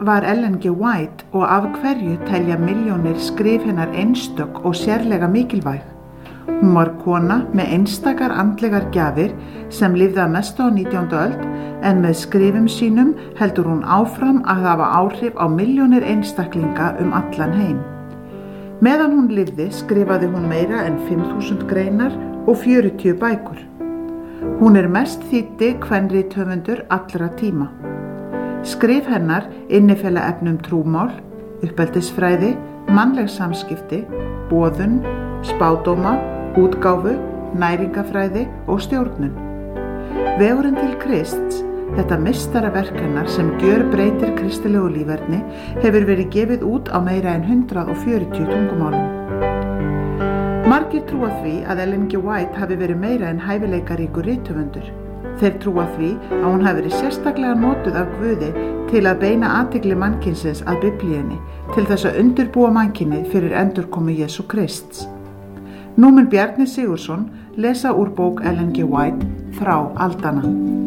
var Ellen G. White og af hverju telja milljónir skrif hennar einstök og sérlega mikilvæg? Hún var kona með einstakar andlegar gjafir sem lifði að mestu á 19. öld en með skrifum sínum heldur hún áfram að hafa áhrif á milljónir einstaklinga allan heim. Meðan hún lifði skrifaði hún meira en 5.000 greinar og 40 bækur. Hún mest þýddi kvenrithöfundur allra tíma. Skrif hennar innifela efni trúmál, uppeldisfræði, mannleg samskipti, boðun, spádóma, útgáfu, næringafræði og stjórnun. Vegurinn til Krists, þetta meistaraverk hennar sem gjörbreytir kristilegu líferni, hefur verið gefið út á meira en 140 tungumálum. Margir trúa því að Ellen G. White hafi verið meira en hæfileikaríkur rithöfundur. Þeir trúa því að hún hafi verið sérstaklega notuð af Guði til að beina athygli mannkynsins að Biblíunni, til þess að undirbúa mannkynið fyrir endurkomu Jesú Krists. Nú mun Bjarni Sigurðsson lesa úr bók Ellen G. White Frá aldanna.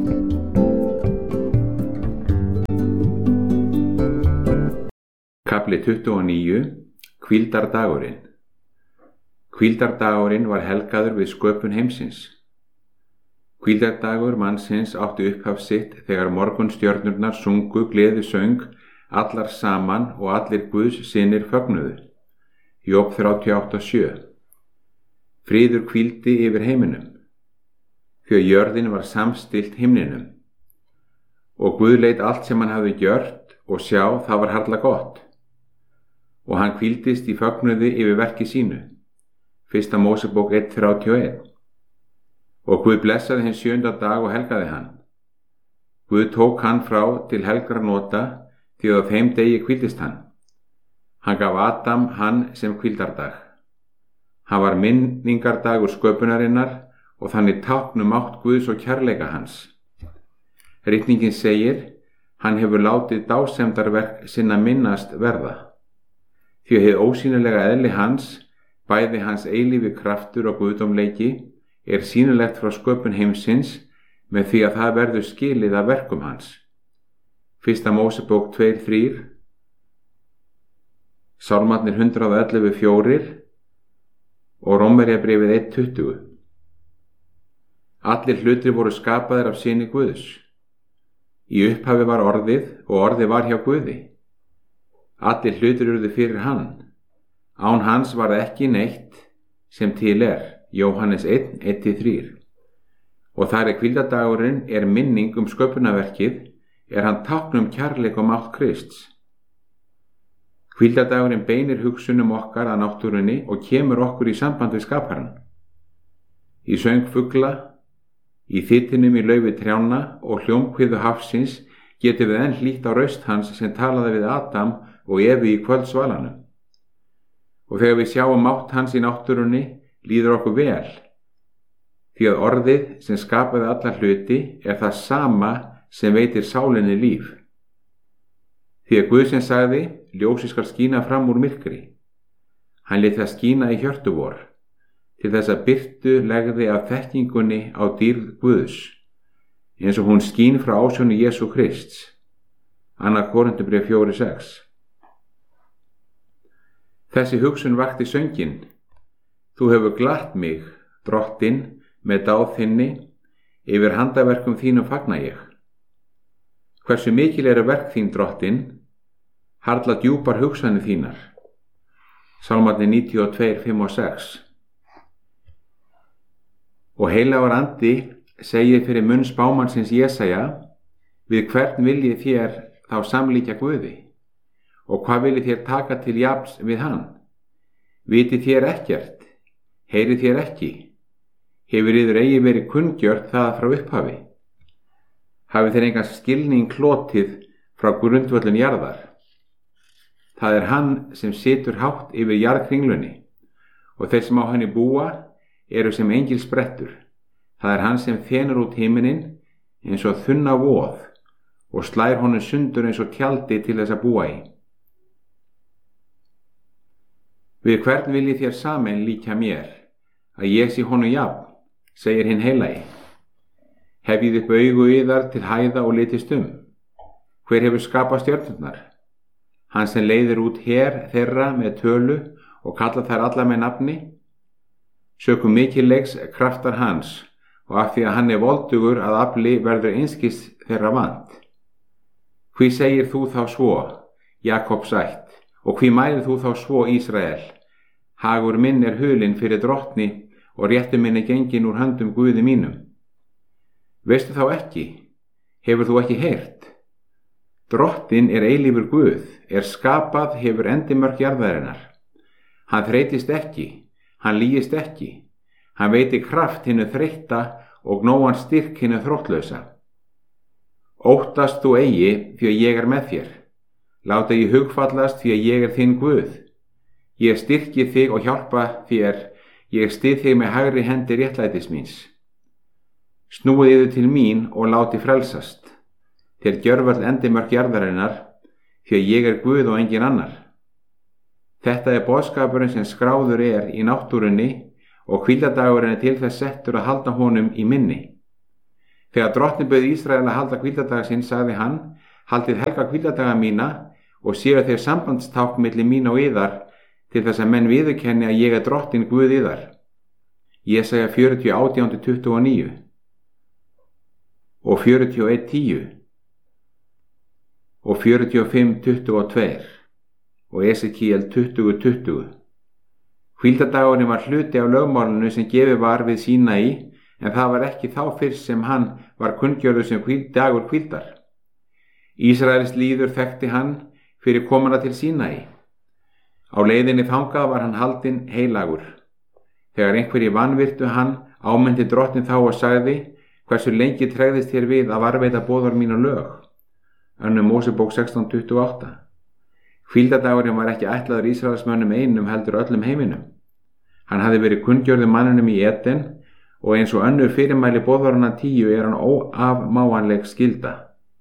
Kafli 29. Hvíldardagurinn. Hvíldardagurinn var helgaður við sköpun heimsins. Hvíldardagur mannsins átti upphaf sitt þegar morgunstjörnurnar sungu gleðisöng allar saman og allir Guðs synir fögnuðu. Jobb 38:7. Friður hvíldi yfir heiminum, því að jörðin var samstillt himninum. Og Guð leit allt sem hann hafði gjört og sjá það var harla gott. Og hann hvíldist í fögnuði yfir verki sínu. 1. Mósebók 1:31. Og Guð blessaði hinn 7. dag og helgaði hann. Guð tók hann frá til helgra nota, því að á þeim degi hvíldist hann. Hann gaf Adam hann sem hvíldardag. Hann var minningardagur sköpunarinnar og þannig tákn átt Guðs og kærleika hans. Ritningin segir, hann hefur látið dásemdarverk sinna minnast verða. Því að hið ósýnilega eðli hans, bæði hans eilífi kraftur og guðdómleiki, sýnilegt frá sköpun heimsins með því að það verður skilið af verkum hans. 1. Mósebók 2:3, Sálmarnir 111:4 og Rómverjabréfið 1:20. Allir hlutir voru skapaðir af syni Guðs. Í upphafi var orðið og orðið var hjá Guði. Allir hlutir urðu fyrir hann. Án hans var ekki neitt sem til Jóhannes 1:1-3. Og þar hvíldardagurinn minning sköpunarverkið, hann tákn kærleik og mátt Krists. Hvíldardagurinn beinir hugsunum okkar að náttúrunni og kemur okkur í samband við skaparann. Í söng fugla, í þytinum í laufi trjánna og hljómkviðu hafsins getum við enn hlýtt á raust hans sem talaði við Adam og Evu í kvöldsvalanum. Og þegar við sjáum mátt hans í náttúrunni, líður okkur vel, því að orðið sem skapaði alla hluti það sama sem veitir sálinni líf. Því að Guð sem sagði, ljósið skal skína fram úr myrkri. Hann lét það skína í hjörtu vor, til þess að birtu legði af þekkingunni á dýrð Guðs, eins og hún skín frá ásjónu Jesú Krists. 2. Korinthubréf 4:6. Þessi hugsun vakti sönginn. Þú hefur glatt mig, drottinn, með dáð þinni, yfir handaverkum þínum fagna ég. Hversu mikil verk þín, drottinn, harla djúpar hugsanir þínar. Sálmarnir 92:5-6. Og heilagur andi segir fyrir munn spámannsins Jesaja, við hvern viljið þér þá samlíkja Guði, og hvað viljið þér taka til jafns við hann? Vitið þér ekkert, heyrið þér ekki, hefur yður eigi verið kunngjört það frá upphafi? Hafið þér engan skilning hlotið frá grundvöllun jarðar? Það hann sem situr hátt yfir jarðkringlunni, og þeir sem á henni búa sem engilsbrettur. Það hann sem þenur út himininn eins og þunna voð og slær honum sundur eins og tjaldi til þess að búa í. Við hvern viljið þér saman líkja mér, að ég sé honum jafn, segir hinn heilagi. Hefjið upp augu yðar til hæða og litist Hver hefur skapað stjörnurnar? hann sem leiðir út her þeirra með tölu og kallar þær alla með nafni? Sökum mikilleiks kraftar hans, og af því að hann voldugur að afli verður einskis þeirra vant. Hví segir þú þá svo, Jakobs ætt, og hví mælir þú þá svo, Ísrael? Hagur minn hulinn fyrir drottni og réttur minn genginn úr höndum Guði mínum. Veistu þá ekki? Hefur þú ekki heyrt? Drottin eilífur Guð, skapað hefur endimörk jarðarinnar. Hann þreytist ekki, hann lýgist ekki, hann veitir kraft hinu þreytta og nógan styrk hinu þróttlausa. Óttast þú eigi því að ég með þér. Láta ég hugfallast því að ég þinn Guð. Ég styrki þig og hjálpa þér, ég styð þig með hægri hendi réttlætis míns. Snúið yður til mín og láti frelsast. Þér gjörvöll endimörk jarðarinnar, því að ég Guð og engin annar. Þetta boðskapurinn sem skráður í náttúrunni og hvíldadagurinn til þess settur að halda honum í minni. Þegar drottinn bauð Ísrael að halda hvíldadag sinn, sagði hann: haldið helga hvíldadaga mína og séu þeir sambandstákn milli mín og yðar, til þess að menn viðurkenni að ég drottinn Guð yðar. Jesaja 40:18-29 og 41:10 og 45:22 og Esekiel 20:20. Hvíldadagurinn var hluti af lögmálinu sem gefið var við Sínaí, en það var ekki þá fyrst sem hann var kunngjörður sem dagur hvíldar. Ísraels líður þekkti hann fyrir komuna til Sínaí. Á leiðinni þangað var hann haldinn heilagur. Þegar einhverjir vanvirtu hann, áminnti drottinn þá og sagði: hversu lengi tregðist þér við að varðveita boðorð mín og lög? 2. Mósebók 16:28. Hvíldadagurinn var ekki ætlaður Ísraelsmönnum einum heldur öllum heiminum. Hann hafði verið kunngjörður manninum í Eden og eins og önnur fyrirmæli boðorðanna 10 hann óafmáanleg skylda.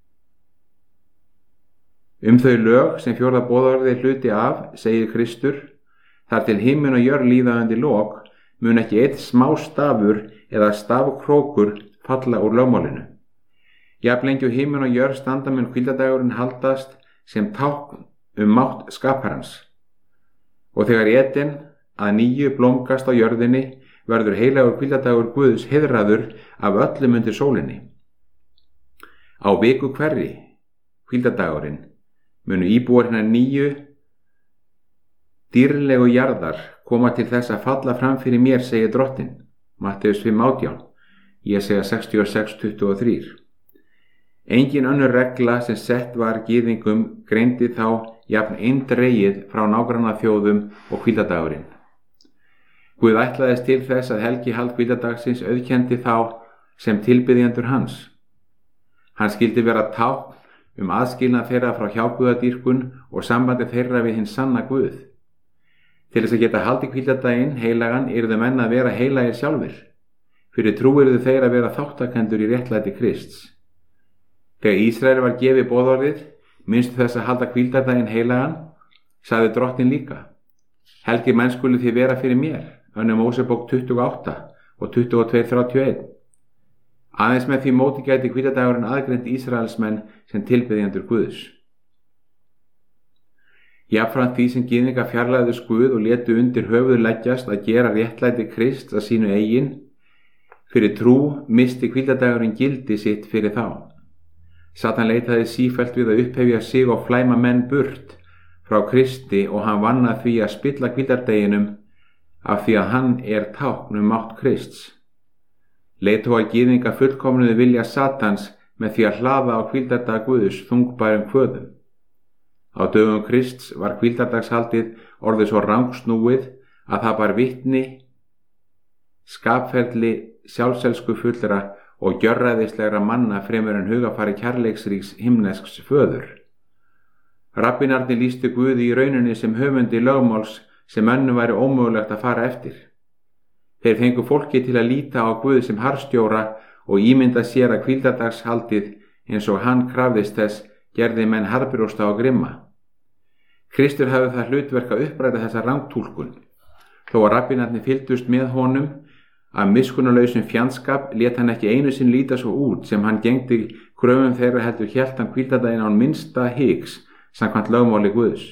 Þau lög sem 4. boðorðið hluti af, segir Kristur: þar til himinn og jörð líða undir lok, mun ekki einn smá stafur eða stafkrókur falla úr lögmálinu. Jafnlengi og himinn og jörð standa mun hvíldadagurinn haldast sem tákn mátt skaparans. Og þegar Eden að nýju blómgast á jörðinni, verður heilagur hvíldadagur Guðs heiðraður af öllum undir sólinni. Á viku hverri, hvíldadagurinn, munu íbúar hinnar nýju dýrlegu jarðar koma til þess að falla fram fyrir mér, segir drottinn. Matteus 5:18, Jesaja 66:23. Engin önnur regla sem sett var gyðingum greindi þá jafn eindregið frá nágranna þjóðum og hvíldadagurinn. Guð ætlaðist til þess að helgihald hvíldadagsins auðkenndi þá sem tilbiðjendur hans. Hann skyldi vera tákn aðskilnað þeirra frá hjáguðadýrkun og sambandi þeirra við hinn sanna Guð. Til þess að geta haldið hvíldadaginn heilagan yrðu menn að vera heilagir sjálfir. Fyrir trú yrðu þeir að vera þáttakendur í réttlæti Krists. Þegar Ísrael var gefið boðorðið, minnstu þess að halda hvíldadaginn heilagan, sagði drottinn líka: helgir menn skulu þið vera fyrir mér. 2. Mósebók 28 og 22:31. Aðeins með því móti gæti hvíldadagurinn aðgreint Ísraelsmenn sem tilbiðjendur Guðs. Jafnframt því sem gyðingar fjarlægðust Guð og létu undir höfuð leggjast að gera réttlæti Krists að sínu eigin, fyrir trú misti hvíldadagurinn gildi sitt fyrir þá. Satan leitaði sífellt við að upphefja sig og flæma menn burt frá Kristi og hann vann að því að spilla hvíldardeginum af því að hann tákn mátt Krists. Leiðtogar gyðinga fullkomnuðu vilja Satans með því að hlaða á hvíldardag Guðs þungbærum kvöðum. Á dögum Krists var hvíldardagshaldið orðið svo rangsnúið að það bar vitni, skapferli sjálfselsku fullra og gjörræðislegra manna fremur en hugafari kærleiksríks himnesks föður. Rabbinarnir lýstu Guði í rauninni sem höfundi lögmáls sem önnum væri ómögulegt að fara eftir. Þeir fengu fólki til að líta á Guð sem harðstjóra og ímynda sér að hvíldardagshaldið eins og hann krafðist þess gerði menn harðbrjósta og grimma. Kristur hafði það hlutverk að uppræta þessa rangtúlkun. Þó að rabbinarnir fylgdust með honum af miskunnarlausum fjandskap lét hann ekki einu sinn líta svo út sem hann gegndi kröfum þeirra heldur hélt hann hvíldardaginn án minnsta hiks samkvæmt lögmáli Guðs.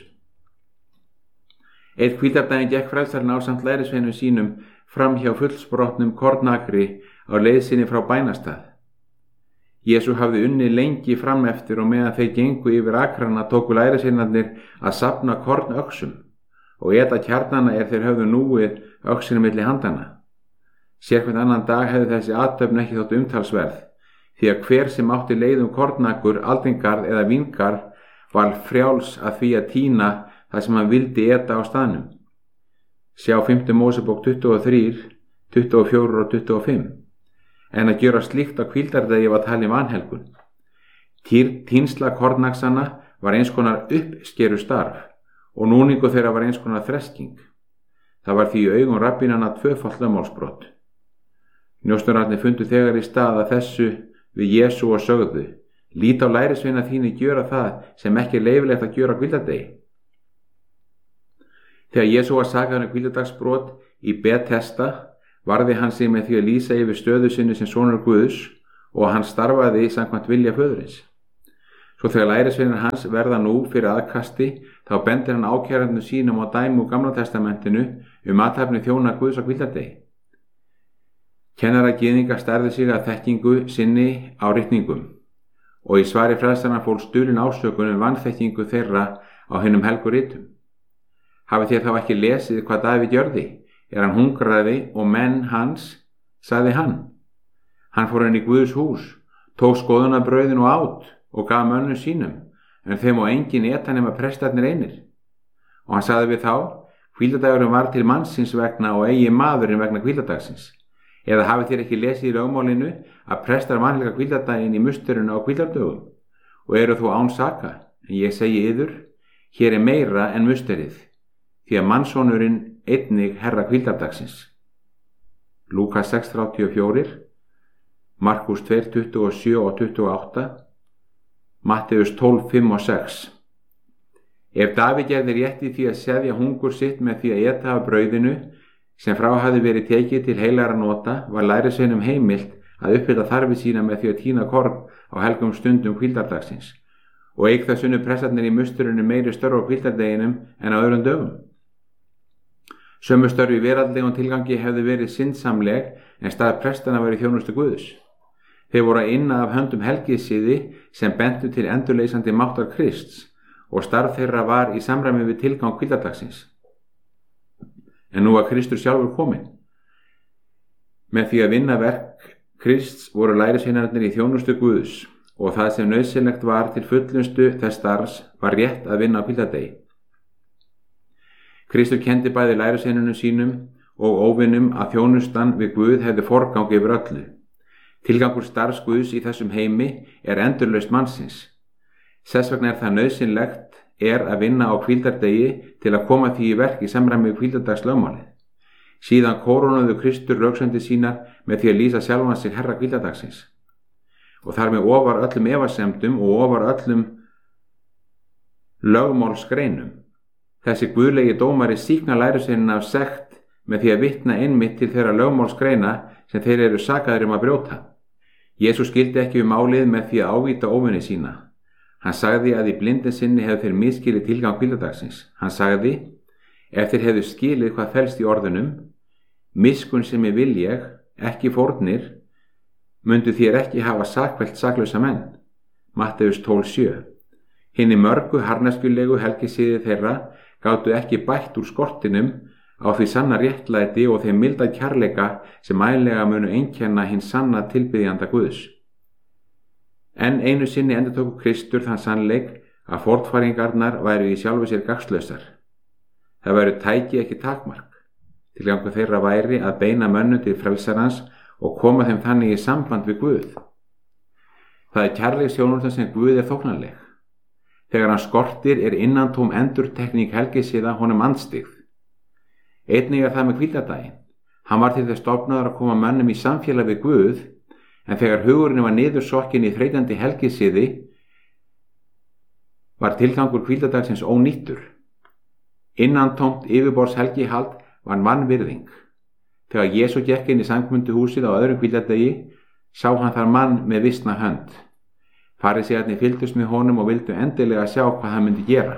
Einn hvíldardaginn gekk frelsarinn ásamt lærisveinum sínum fram hjá fullsprotnum kornakri á leið sinni frá bænastað. Jesú hafði unnið lengi fram eftir og meðan þeir gengu yfir akrana tóku lærisveinarnir að safna kornöxum og eta kjarnana þeir höfðu núið öxinu milli handana. Sérhvern annan dag hefði þessi athöfn ekki þótt umtalsverð, því að hver sem átti leið kornakur, aldingarð eða víngarð var frjáls að því að tína það sem hann vildi eta á staðnum. Sjá 5. Mósebók 23, 24 og 25. En að gjöra slíkt á hvíldardegi var talin vanhelgun. Tínsla kornaksana var eins konar uppskeru starf og núningu þeirra var eins konar þresking. Það var því í augum rabbínanna tvöfalt lögmálsbrot. Njósnararnir fundu þegar í stað að þessu við Jesú og sögðu: lít á lærisveina þínu gjöra það sem ekki er leyfilegt að gjöra á hvíldardegi. Þegar Jesú var sakaður hvíldardagsbrot í Betesda varði hann sig með því að lýsa yfir stöðu sinni sem sonur Guðs og hann starfaði samkvæmt vilja föðurins. Svo þegar lærisveinar hans verða nú fyrir aðkasti þá bendir hann ákærendum sínum á dæmi úr Gamla testamentinu athafni þjóna Guðs á hvíldardegi. Kennara gyðinga stærði sig að þekkingu sinni á ritningum og í svari frelsarana fólst dulin ásökun vanþekkingu þeirra á hinum helgu ritum. Hafið þér þá ekki lesið hvað Davíð gjörði? Hann hungraði og menn hans, sagði hann. Hann fór inn í Guðs hús, tók skoðunarbrauðin og át og gaf mönnum sínum, en þeim má engin eta nema prestarnir einir. Og hann sagði við þá: hvíldardagurinn var til mannsins vegna og eigi maðurinn vegna hvíldardagsins. Eða hafið þér ekki lesið í lögmálinu að prestar vanhelga hvíldardaginn í musturinu á hvíldardögum og eru þó án saka, en ég segi yður, hér er meira en musterið, því að mannssonurinn einnig herra hvíldardagsins. Lúkas 6:34, Markús 2:27 og 28, Matteus 12:5 og 6. Ef Davíð gerði rétt í því að seðja hungur sitt með því að eta af brauðinu sem frá hafði verið tekið til heilagra nota, var lærisveinum heimilt að uppfylla þarfir sína með því að tína korn á helgum stundum hvíldardagsins og eik það sunnu prestarnir í musturinu meiri störf á hvíldardeginum en á öðrum dögum. Sömu störf í veraldlegum tilgangi hefði verið syndsamleg en stað prestana var í þjónustu Guðs. Þeir voru að inna af höndum helgiðsiði sem bentu til endurleysandi máttar Krists og starf þeirra var í samræmi við tilgang hvíldardagsins. En nú var Kristur sjálfur kominn. Með því að vinna verk Krists voru lærisveinarnir í þjónustu Guðs og það sem nauðsynlegt var til fullnustu þess starfs var rétt að vinna á hvíldardegi. Kristur kendi bæði lærisveinunum sínum og óvinum að þjónustan við Guð hefði forgang yfir öllu. Tilgangur starfs Guðs í þessum heimi er endurlausn mannsins. Þess vegna er það nauðsynlegt að vinna á hvíldardegi til að koma því í verk í samræmi við hvíldardagslögmálið. Síðan kórónuðu Kristur röksemdir sínar með því að lýsa sjálfan sig herra hvíldardagsins. Og þar með ofar öllum efasemdum og ofar öllum lögmálsgreinum. Þessi guðlegi dómari sýkna lærisveinina af sekt með því að vitna einmitt til þeirra lögmálsgreina sem þeir eru sakaðir að brjóta. Jesús skildi ekki málið með því að ávíta óvini sína. Hann sagði að í blindin sinni hefðu þeir misskilið tilgang hvíldardagsins. Hann sagði: ef þeir hefðu skilið hvað felst í orðunum, miskunn sem ég vil ég, ekki fórnir, myndu þér ekki hafa sakfellt saklausa menn. Matteus 12:7. Hinni mörgu harðneskjulegu helgisiði þeirra gátu ekki bætt úr skortinum á því sanna réttlæti og þeim milda kærleika sem ægilega munu einkenna hinn sanna tilbiðjanda Guðs. En einu sinni endurtóku Kristur þann sannleik að fornfæringarnar væru í sjálfu sér gagnslausar. Það væru tæki ekki takmark. Tilgangur þeirra væri að beina mönnum til frelsarans og koma þeim þannig í samband við Guð. Það er kærleiksþjónustan sem Guð er þóknanleg. Þegar hann skortir er innantóm endurtekning helgisiða honum andstyggð. Einnig er það með hvíldardaginn. Hann var til þess stofnaður að koma mönnum í samfélag við Guð, en þegar hugurinn var niðursokkin í þreytandi helgisiði var tilgangur hvíldardagsins ónýttur. Innantómt yfirborðs helgihald var vanvirðing. Þegar Jesú gekk inn í samkomunduhúsið á öðrum hvíldardegi sá hann þar mann með visna hönd. Farísearnir fylgdust með honum og vildu endilega sjá hvað hann myndi gera.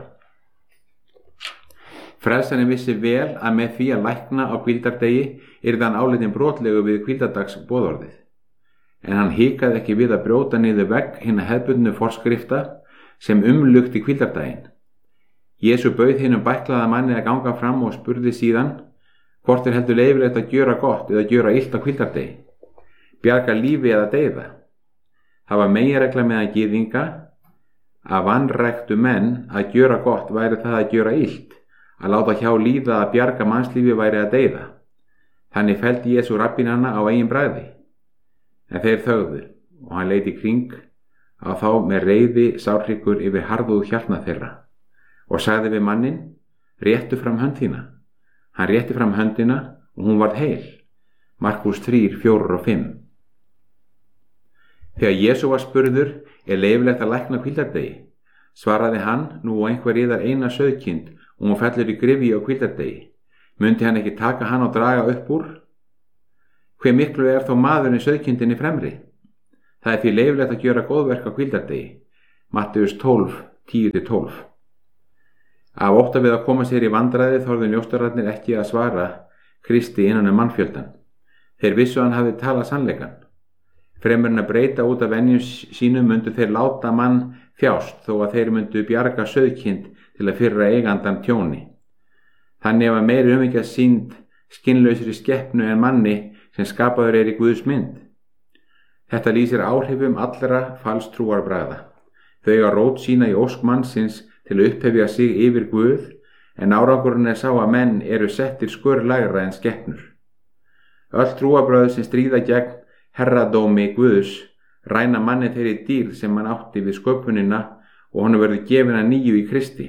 Frelsarinn vissi vel að með því að lækna á hvíldardegi yrði hann álitinn brotlegu við hvíldardags boðorðið. En hann hikaði ekki við að brjóta niður vegg hinna hefðbundnu forskrifta sem umlukti hvíldardaginn. Jesú bauð hinum bæklaða manni að ganga fram og spurði síðan hvort heldur leyfilegt að gjöra gott eða gjöra illt á hvíldardegi, bjarga lífi eða deyða. Það var meginregla meðal gyðinga að vanræktu menn að gjöra gott væri það að gjöra illt, að láta hjá líða að bjarga mannslífi væri að deyða. Þannig felldi Jesú rabbínana á eigin bragði. En þeir þögðu og hann leit í kring á þá með reiði sárhryggur yfir harðuðu hjarna þeirra og sagði við manninn, réttu fram hönd þína. Hann rétti fram höndina og hún varð heil. Markús 3, 4 og 5. Þegar Jesú var spurður, leyfilegt að lækna á hvíldardegi, svaraði hann, nú einhver yðar eina sauðkind og hún fellur í gryfju á hvíldardegi. Mundi hann ekki taka hann og draga upp úr? Hve miklu þó maðurinn sauðkindinni fremri? Það því leyfilegt að gjöra góðverk á hvíldardegi. Matteus 12, 10-12. Af ótta við að koma sér í vandræði þorðu njósnararnir ekki að svara Kristi innan mannfjöldan. Þeir vissu hann hafi talað sannleikann. Fremur en að breyta út af venjum sínum myndu þeir láta mann þjást þó að þeir myndu bjarga sauðkind til að firra eigandan tjóni. Þannig var meiri umhyggja sýnd skinnlausri skepnu en manni sem skapaður í Guðs mynd. Þetta lýsir áhrifum allra falstrúarbragða. Þau eiga rót sína í ósk mannsins til að upphefja sig yfir Guð, en árangurinn sá að menn eru settir skörlægra en skepnur. Öll trúarbrögð sem stríða gegn herradómi Guðs ræna manni þeirri dýrð sem hann átti við sköpunina og honum verður gefin að nýju í Kristi.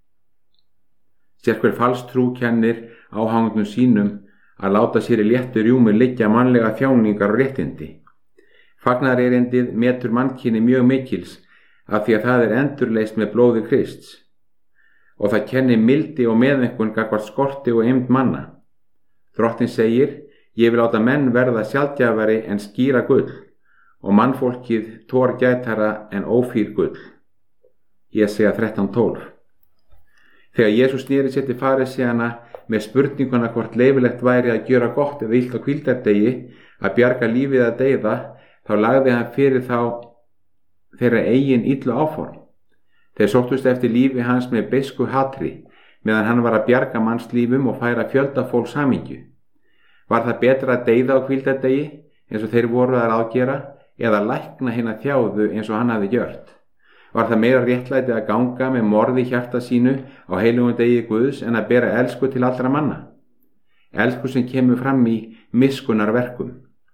Sérhver falstrú kennir áhangnum sínum að láta sér í léttu rjúmi liggja mannlega þjáningar og réttindi. Fagnaðarerindið metur mannkyni mjög mikils af því að það endurleyst með blóði Krists og það kennir mildi og meðaumkun gagnvart skorti og eymd manna. Drottinn segir, ég vil láta menn verða sjaldgæfari en skýra gull og mannfólkið tórgætara en ófýr gull. Jesæja 13:12. Þegar Jesús sneri sér til faríseana með spurninguna hvort leyfilegt væri að gjöra gott eða illt á hvíldardegi, að bjarga lífið eða deyða, þá lagði hann fyrir þá þeirra eigin illu áform. Þeir sóttust eftir lífi hans með beisku hatri, meðan hann var að bjarga mannslífum og færa fjölda fólks hamingju. Var það betra að deyða á hvíldardegi eins og þeir voru að ráðgera eða lækna hina þjáðu eins og hann hafði gjört? Var það meira réttlæti að ganga með morð í hjarta sínu á heilugum degi Guðs en að bera elsku til allra manna? Elsku sem kemur fram í miskunnarverkum.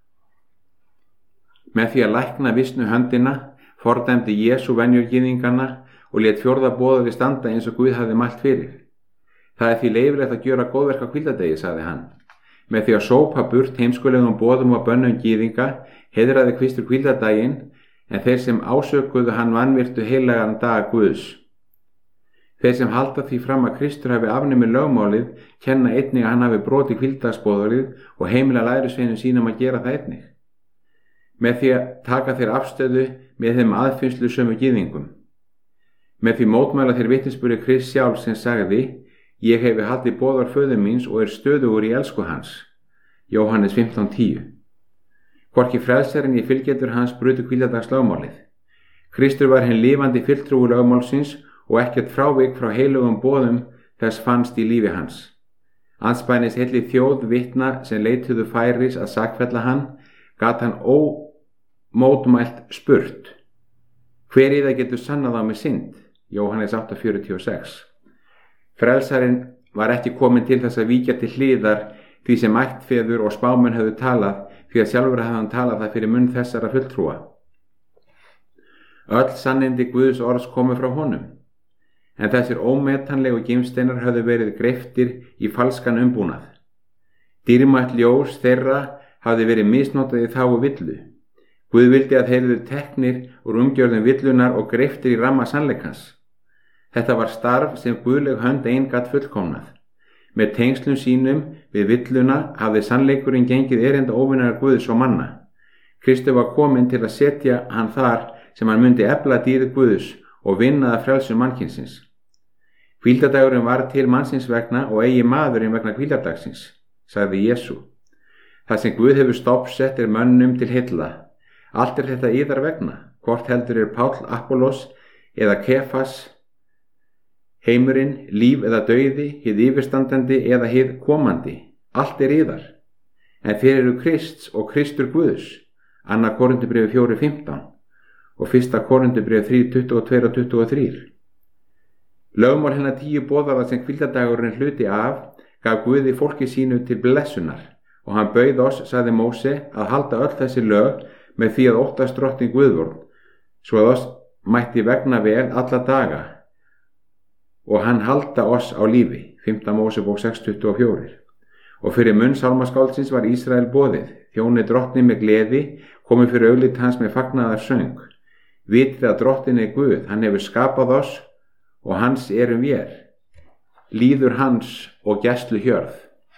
Með því að lækna visnu höndina fordæmdi Jesú venjur gyðinganna og lét fjórða boðorðið standa eins og Guð hafði mælt fyrir. Það því leyfilegt að gjöra góðverk á hvíldardegi, sagði hann. Með því að sópa burt heimskulegum boðum og bönnum gyðinga heiðraði Kristur hvíldardaginn, en þeir sem ásökuðu hann vanvirtu heilagan dag Guðs. Þeir sem halda því fram að Kristur hafi afnumið lögmálið kenna einnig að hann hafi brotið hvíldardagsboðorðið og heimila lærisveinum sínum að gera það einnig. Með því að taka þeir afstöðu með þeim aðfinnslusömu gyðingum. Með því mótmæla þeir vitnisburði Krist sjálf sem sagði, ég hefi haldið boðorð föður míns og stöðugur í elsku hans. Jóhannes 15:10. Hvorki frelsarinn í fylgjendur hans brutu hvíldardags-lögmálið. Kristur var hinn lifandi fulltrúi lögmálsins og ekkert frávik frá heilugum boðum þess fannst í lífi hans. Andspænis heilli þjóð vitna sem leituðu færis að sakfella hann, gat hann ómótmælt spurt. Hver í það getur sannað á mig synd? Jóhannes 8:46. Frelsarinn var ekki kominn til þess að víkja til hliðar því sem ættfeður og spámenn höfðu talað, því að sjálfur hafði hann talað það fyrir munn þessara fulltrúa. Öll sannindi Guðs orðs komu frá honum, en þessir ómetanlegu gimsteinar höfðu verið greiftir í falskan umbúnað. Dýrmætt ljós þeirra hafði verið misnotað í þágu villu. Guð vildi að þeir eru teknir úr umgjörðum villunar og greiftir í ramma sannleikans. Þetta var starf sem guðleg hönd ein gat fullkomnað. Með tengslum sínum við villuna hafði sannleikurinn gengið erinda óvinnar Guðs og manna. Kristur var kominn til að setja hann þar sem hann myndi efla dýrð Guðs og vinna að frelsun mannkynsins. Hvíldardagurinn var til mannsins vegna og eigi maðurinn vegna hvíldardagsins, sagði Jesú. Það sem Guð hefur stofnsett mönnum til heilla. Allt þetta yðar vegna, hvort heldur Páll, Apollos eða Kefas, heimurinn, líf eða dauði, hið yfirstandandi eða hið komandi. Allt yðar. En þér eru Krists og Kristur Guðs, 2. Korinthubréf 4:15 og 1. Korinthubréf 3:22 og 23. Lögmál hinna 10 boðaða sem hvíldardagurinn hluti af gaf Guði fólki sínu til blessunar og hann bauð oss, sagði Móse, að halda öll þessi lög með því að óttast drottinn Guðvorn, svo að oss mætti vegna vel alla daga og hann halda oss á lífi, 5. Mósebók 6:24. Og fyrir munn sálmaskáldsins var Ísrael boðið, þjóni drottni með gleði, komið fyrir augliti hans með fagnaðar söng. Vitið að drottin Guð, hann hefur skapað oss og hans erum vér, líður hans og gæslu hjörð.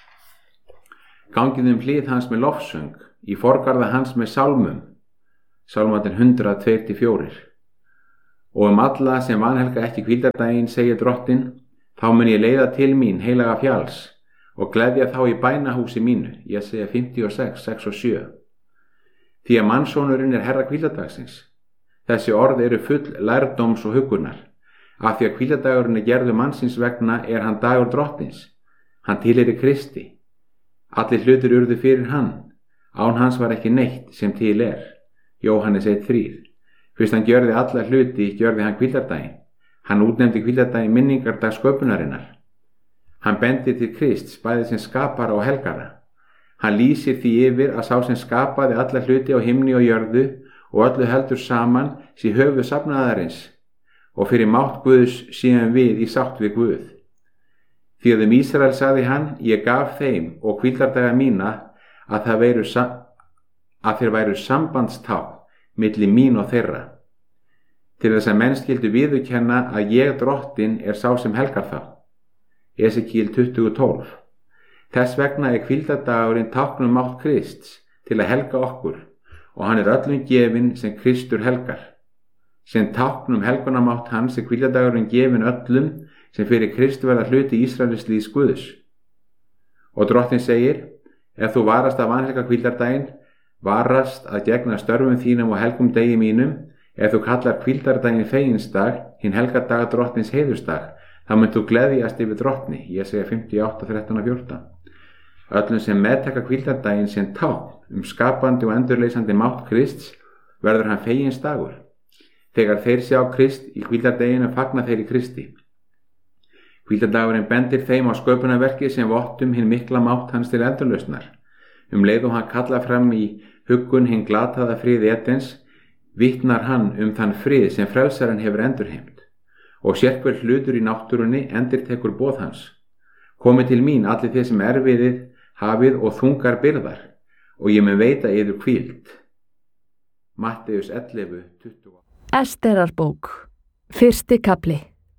Gangið hlið hans með lofsöng, í forgarða hans með sálmum, Sálmarnir 102-4. Og alla sem vanhelga ekki hvíldardaginn, segir drottin, þá mun ég leiða til mín heilaga fjalls og gleðja þá í bænahúsi mínu, Jesaja 56:6 og 7. Því að mannssonurinn herra hvíldardagsins. Þessi orð eru full lærdóms og huggunar. Af því að hvíldardagurinn gerður mannsins vegna hann dagur drottins. Hann tilheyrir Kristi. Allir hlutir urðu fyrir hann. Án hans var ekki neitt sem til Jóhannes 1:3. Fyrst hann gjörði alla hluti, gjörði hann hvíldardaginn. Hann útnefndi hvíldardaginn minningardag sköpunarinnar. Hann bendir til Krists, bæði sem skapara og helgara. Hann lýsir því yfir að sá sem skapaði alla hluti á himni og jörðu og öllu heldur saman sé höfuð safnaðarins og fyrir mátt Guðs séum við í sátt við Guð. Því að Ísrael sagði hann, ég gaf þeim og hvíldardaga mína að þeir væru sambandstákn milli mín og þeirra, til þess að menn skyldu viðurkenna að ég drottin sá sem helgar þá. Esekíel 20:12. Þess vegna hvíldardagurinn tákn mátt Krists til að helga okkur og hann öllum gefinn sem Kristur helgar. Sem tákn helgunamátt hans hvíldardagurinn gefinn öllum sem fyrir Krist verða hluti Ísraelslíðs Guðs. Og drottin segir, ef þú varast að vanhelga hvíldardaginn, varast að gegna störfum þínum og helgum degi mínum, ef þú kallar hvíldardaginn feginsdag, hinn helgardaga drottins heiðursdag, þá munt þú gleðjast yfir drottni, Jesaja 58:13-14. Öllum sem meðtaka hvíldardaginn sem tákn skapandi og endurleysandi mátt Krists verður hann feginsdagur. Þegar þeir sjá Krist í hvíldardaginn fagna þeir í Kristi. Hvíldardagurinn bendir þeim á sköpunarverkið sem vottum hinn mikla mátt hans til endurlausnar. Leið og hann kalla fram í huggun hinn glataða frið Edens, vitnar hann þann frið sem frelsarinn hefur endurheimt. Og sérhver hlutur í náttúrunni endurtekur boð hans. Komið til mín allir þeir sem erfiðið, hafið og þungar byrðar, og ég mun veita yður hvíld. Matteus 11:20. Esterarbók, 1. kafli.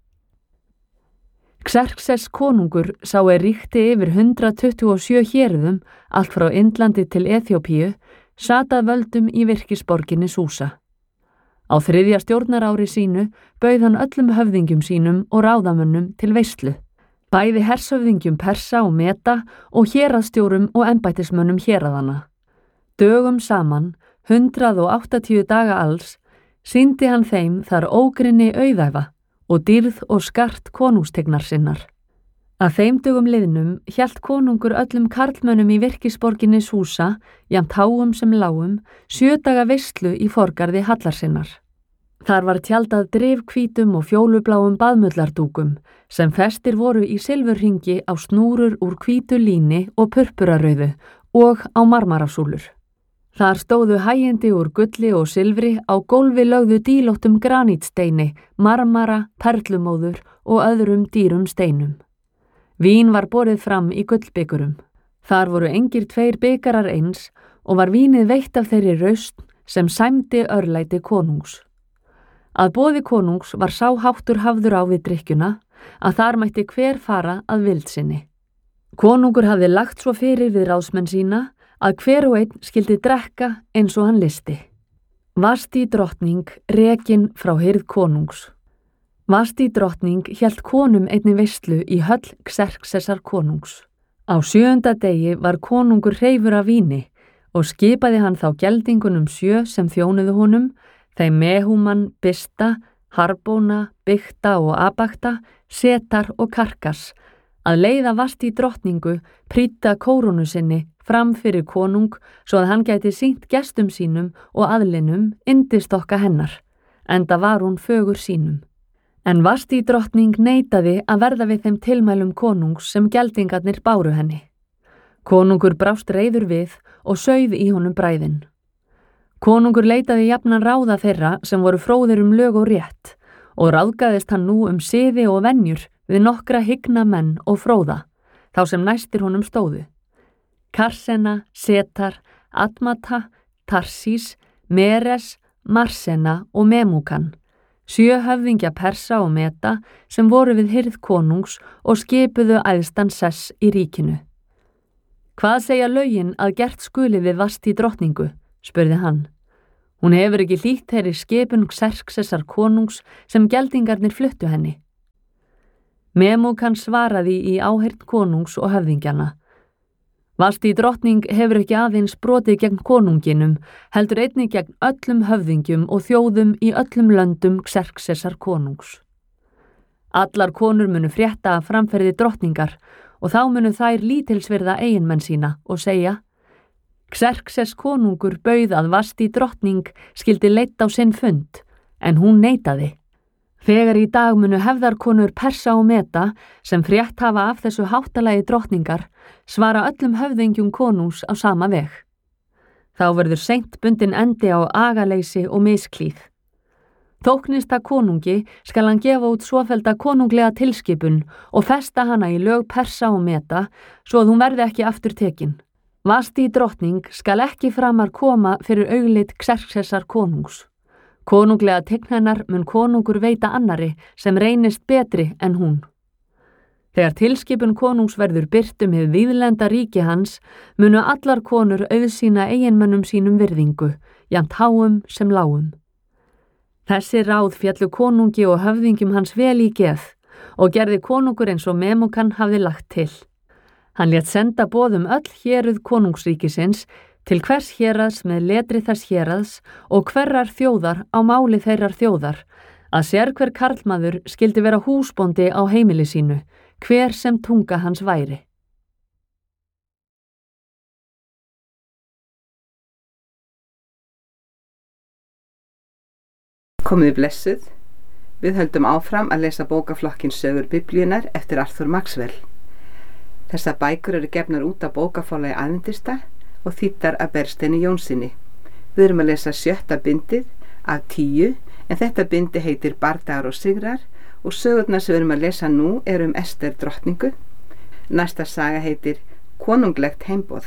Xerxes konungur sá ríkti yfir 127 hérðum, allt frá Indlandi til Eþjópíu, sat að völdum í virkisborginni Súsa. Á 3. stjórnarári sínu bauð hann öllum höfðingjum sínum og ráðamönnum til veislu, bæði hershöfðingjum Persa og Meta og héraðsstjórum og embættismönnum héraðanna. Dögum saman, 180 daga alls, sýndi hann þeim þar ógrinni auðæfa og dýrð og skart konungstegnar sinnar. Að þeim dögum liðnum hélt konungur öllum karlmönnum í virkisborginni Súsa, jafnt háum sem lágum, 7 daga veislu í forgarði hallar sinnar. Þar var tjaldað drifhvítum og fjólubláum baðmullardúkum sem festir voru í silfurhringi á snúrur úr hvítu líni og purpurarauðu og á marmarasúlur. Þar stóðu hægindi úr gulli og silfri, á gólfi lögðu dílóttum granítsteini, marmara, perlumóður og öðrum dýrum steinum. Vín var borið fram í gullbikurum. Þar voru engir 2 bikarar eins og var vínið veitt af þeirri raust sem sæmdi örlæti konungs. Að boði konungs var sá háttur hafður á við drykkjuna að þar mætti hver fara að vild sinni. Konungur hafði lagt svo fyrir við ráðsmenn sína að hver og einn skildi drekka eins og hann lysti. Vasti drottning rekin frá hirð konungs. Vasti drottning hélt konum einni veislu í höll Xerxesar konungs. Á 7. degi var konungur hreifur af víni og skipaði hann þá geldingunum 7 sem þjónuðu honum, þeim Mehúman, Bista, Harbóna, Bikta og Abakta, Setar og Karkas, að leiða Vasti drottningu prýdda kórónu sinni fram fyrir konung svo að hann gæti sýnt gestum sínum og aðlinum yndistokka hennar, enda var hún fögur sínum. En Vasti drottning neitaði að verða við þeim tilmælum konungs sem geldingarnir báru henni. Konungur brást reiður við og sauð í honum bræðin. Konungur leitaði jafnan ráða þeirra sem voru fróðir lög og rétt og ráðgaðist hann nú siði og venjur við nokkra hygna menn og fróða, þá sem næstir honum stóðu. Karsena, Setar, Admata, Tarsís, Meres, Marsena og Memúkan, 7 höfðingja Persa og Meta sem voru við hirð konungs og skipuðu æðstan sess í ríkinu. Hvað segja lögin að gert skuli við Vasti drottningu, spurði hann. Hún hefur ekki hlýtt þeirri skipun Xerxesar konungs sem geldingarnir fluttu henni. Memúkan svaraði í áheyrn konungs og höfðingjana. Vasti drottning hefur ekki aðeins brotið gegn konunginum, heldur einnig gegn öllum höfðingjum og þjóðum í öllum löndum Xerxesar konungs. Allar konur munu frétta af framferði drottningar og þá munu þær lítilsvirða eiginmenn sína og segja: Xerxes konungur bauð að Vasti drottning skildi leitt á sinn fund, en hún neitaði. Þegar í dag munu hefðarkonur Persa og Meta sem frétt hafa af þessu háttalagi drottningar svara öllum höfðingjum konungs á sama veg. Þá verður seint bundin endi á agaleysi og misklíð. Þóknist það konungi skal hann gefa út svofelda konunglega tilskipun og festa hana í lög Persa og Meta svo að hún verði ekki aftur tekin. Vasti drottning skal ekki framar koma fyrir auglit Xerxesar konungs. Konunglega tign hennar mun konungur veita annari sem reynist betri en hún. Þegar tilskipun konungs verður birt hið víðlenda ríki hans, munu allar konur auðsýna eiginmönnum sínum virðingu, jafnt háum sem lágum. Þessi ráð fjallu konungi og höfðingjum hans vel í geð og gerði konungur eins og Memúkan hafði lagt til. Hann lét senda boð öll héruð konungsríkisins til hvers héraðs með letri þess héraðs og hverrar þjóðar á máli þeirrar þjóðar, að sérhver karlmaður skildi vera húsbóndi á heimili sínu, hver sem tunga hans væri. Komiði blessuð, við höldum áfram að lesa bókaflokkinn Sögur Biblíunnar eftir Arthur Maxwell. Þessar bækur eru gefnar út af bókaforlagi Aðventista og þýddar af Bergsteini Jónssyni. Við erum að lesa 7. bindið af 10, en þetta bindi heitir Bardagar og sigrar og sögurnar sem við erum að lesa nú eru Ester drottningu. Næsta saga heitir Konunglegt heimboð.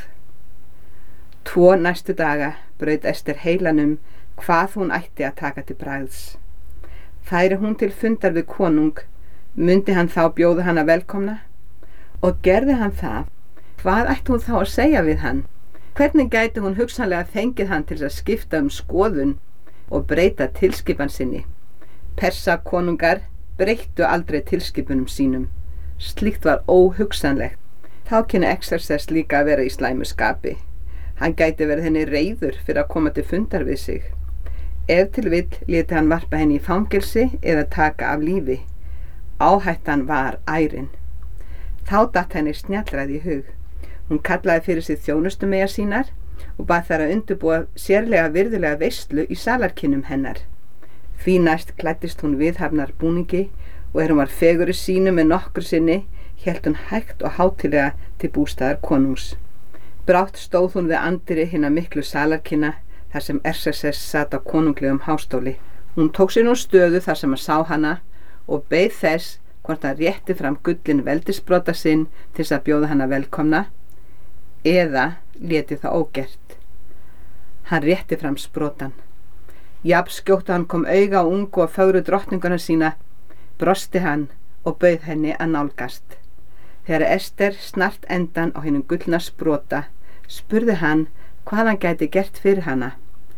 2 næstu daga braut Ester heilanum hvað hún ætti að taka til bragðs. Færi hún til fundar við konung, mundi hann þá bjóða hana velkomna? Og gerði hann það, hvað ætti hún þá að segja við hann? Hvernig gæti hún hugsanlega fengið hann til að skipta skoðun og breyta tilskipan sinni? Persa konungar breyttu aldrei tilskipunum sínum. Slíkt var óhugsanlegt. Þá kynni Xerxes líka að vera í slæmu skapi. Hann gæti verið henni reiður fyrir að koma til fundar við sig. Ef til vill léti hann varpa henni í fangelsi eða taka af lífi. Áhættan var ærin. Þá datt henni snjallræði í hug. Hún kallaði fyrir sig þjónustumeyjar sínar og bað þær að undirbúa sérlega virðulega veislu í salarkinnum hennar. Því næst klæddist hún viðhafnar búningi og hún var fegurri sínu með nokkur sinni, hélt hún hægt og hátilega til bústaðar konungs. Brátt stóð hún við anddyri hinna miklu salarkinna þar sem Xerxes sat á konunglegum hástóli. Hún tók sér nú stöðu þar sem að sá hana og beið þess hvort hann rétti fram gullin veldisbrota sinn til þess að bjóða hana velkomna eða léti það ógert. Hann rétti fram sprotan. Jafn skjótt hann kom auga á ungu og fögru drottninguna sína, brosti hann og bauð henni að nálgast. Þegar Ester snart endan á hinum gullna sprota, spurði hann hvað hann gæti gert fyrir hana.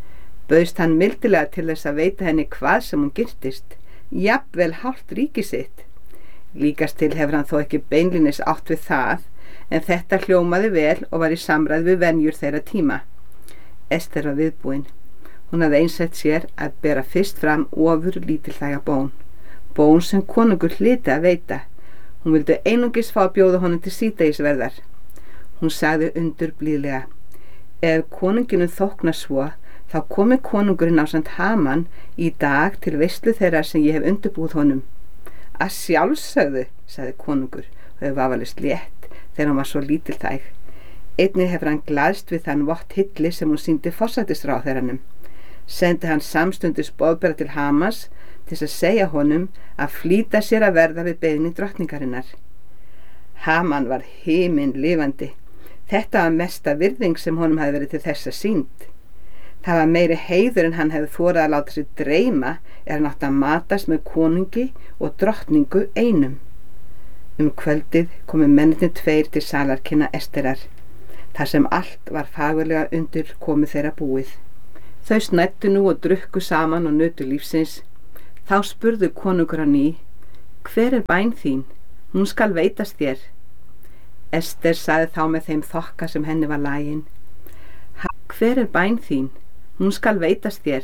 Bauðst hann mildilega til þess að veita henni hvað sem hún girtist, jafnvel hálft ríki sitt. Líkast til hefur hann þó ekki beinlínis átt við það, en þetta hljómaði vel og var í samræð við venjur þeirra tíma. Ester var viðbúin. Hún hafði einsett sér að bera fyrst fram ofur lítilþæga bón sem konungur hlyti að veita. Hún vildi einungis fá að bjóða honum til síðdegisverðar. Hún sagði blíðlega: ef konunginum þóknar svo, þá komi konungurinn ásamt Haman í dag til veislu þeirra sem ég hef undirbúið honum. Að sjálfsögðu, sagði konungur og hefur vafalaust létt þegar hann var svo lítilþæg. Einnig hefur hann glaðst við þann vott hilli sem hún sýndi forsætisráðherranum. Sendi hann samstundis boðbera til Hamans til að segja honum að flýta sér að verða við beiðni drottningarinnar. Haman var himinlifandi. Þetta var mesta virðing sem honum hafði verið til þessa sýnd. Það var meiri heiður en hann hefði þorað að láta sig dreyma hann átti að matast með konungi og drottningu einum. Kvöldið komu mennirnir tveir til salarkynna Esterar, þar sem allt var fagurlega undir komu þeirra búið. Þau snæddu nú og drukku saman og nutu lífsins. Þá spurðu konungur á ný: hver er bæn þín? Hún skal veitast þér. Ester sagði þá með þeim þokka sem henni var lagin: hver er bæn þín? Hún skal veitast þér.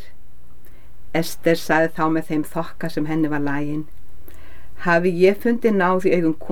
Ester sagði þá með þeim þokka sem henni var lagin: hafi ég fundið náð í augum